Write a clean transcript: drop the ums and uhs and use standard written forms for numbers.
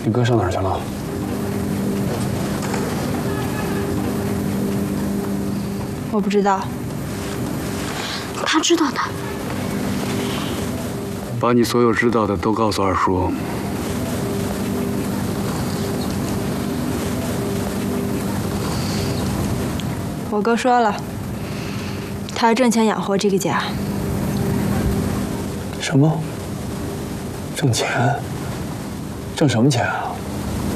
你哥上哪儿去了？ 我不知道。 他知道的。 把你所有知道的都告诉二叔。 我哥说了，他要挣钱养活这个家。 什么？挣钱？挣什么钱啊？